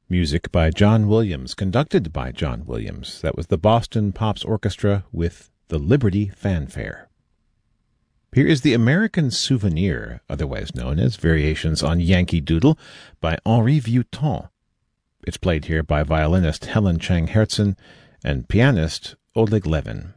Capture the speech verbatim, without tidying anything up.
Music by John Williams, conducted by John Williams. That was the Boston Pops Orchestra with the Liberty Fanfare. Here is the American Souvenir, otherwise known as Variations on Yankee Doodle, by Henri Vieuxtemps. It's played here by violinist Helen Chang Hertzen and pianist Oleg Levin.